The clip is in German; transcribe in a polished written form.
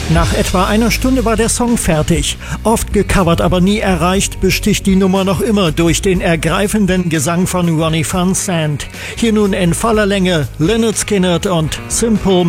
Nach etwa einer Stunde war der Song fertig. Oft gecovert, aber nie erreicht, besticht die Nummer noch immer durch den ergreifenden Gesang von Ronnie Van Sant. Hier nun in voller Länge Lynyrd Skynyrd und Simple